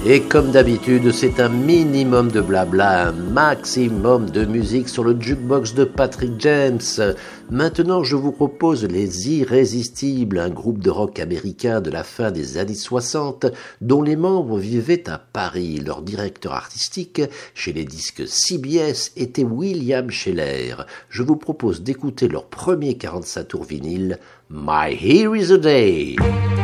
Et comme d'habitude, c'est un minimum de blabla, un maximum de musique sur le jukebox de Patrick James. Maintenant, je vous propose Les Irrésistibles, un groupe de rock américain de la fin des années 60 dont les membres vivaient à Paris. Leur directeur artistique chez les disques CBS était William Scheller. Je vous propose d'écouter leur premier 45 tours vinyle, My Here Is a Day.